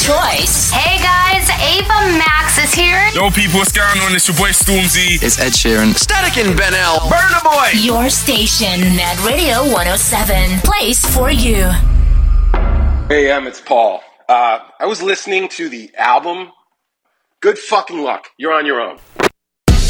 choice. Hey guys, Ava Max is here. Yo people, what's going on? It's your boy Stormzy. It's Ed Sheeran. Static and Ben L. Burna Boy. Your station, Net Radio 107. Place for you. Hey, it's Paul. I was listening to the album. Good fucking luck. You're on your own.